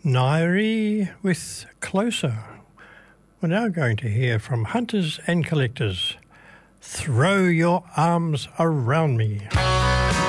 Nairi with Closer. We're now going to hear from Hunters and Collectors. Throw your arms around me.